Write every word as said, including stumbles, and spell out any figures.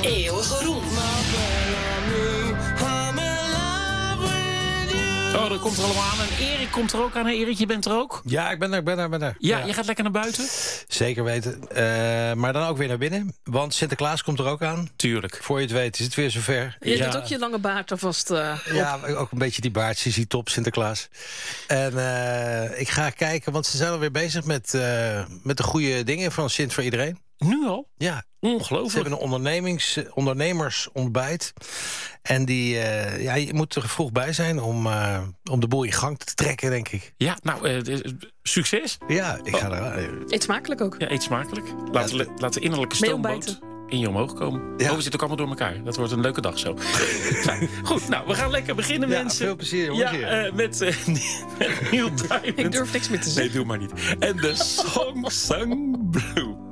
Eeuwige Roem. Oh, dat komt er allemaal aan. En Erik komt er ook aan. Hè? Erik, je bent er ook? Ja, ik ben er, ben er, ben er. Ja, ja. je gaat lekker naar buiten? Zeker weten. Uh, maar dan ook weer naar binnen. Want Sinterklaas komt er ook aan. Tuurlijk. Voor je het weet is het weer zover. Je Ja. doet ook je lange baard alvast uh, Ja, ook een beetje die baard. Ze ziet top, Sinterklaas. En uh, ik ga kijken, want ze zijn alweer bezig met, uh, met de goede dingen van Sint voor iedereen. Nu al? Ja. Ongelooflijk. Ze hebben een ondernemings, ondernemersontbijt. En die, uh, ja, je moet er vroeg bij zijn om, uh, om de boel in gang te trekken, denk ik. Ja, nou, uh, succes. Ja, ik ga er... Uh, eet smakelijk ook. Ja, eet smakelijk. Laat, ja, laat de innerlijke stoomboot in je omhoog komen. Ja. Oh, we zitten ook allemaal door elkaar. Dat wordt een leuke dag zo. Goed, nou, we gaan lekker beginnen, ja, mensen. Veel plezier, ja, uh, met, uh, met Neil Diamond. Ik durf niks meer te zeggen. Nee, doe maar niet. En de Song Sung Blue.